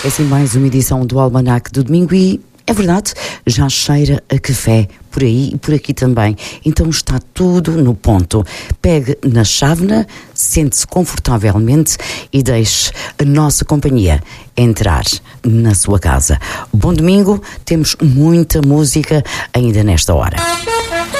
É assim mais uma edição do Almanac do domingo e, é verdade, já cheira a café por aí e por aqui também. Então está tudo no ponto. Pegue na chávena, sente-se confortavelmente e deixe a nossa companhia entrar na sua casa. Bom domingo, temos muita música ainda nesta hora.